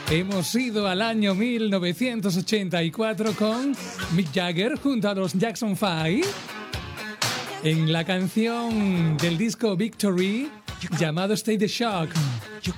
Hemos ido al año 1984 con Mick Jagger junto a los Jackson 5 en la canción del disco Victory llamado Stay the Shock.